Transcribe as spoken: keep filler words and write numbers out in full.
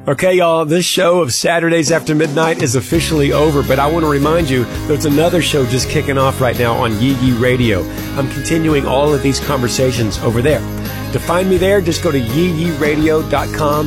Okay, y'all, this show of Saturdays After Midnight is officially over, but I want to remind you there's another show just kicking off right now on Yee Yee Radio. I'm continuing all of these conversations over there. To find me there, just go to yee yee radio dot com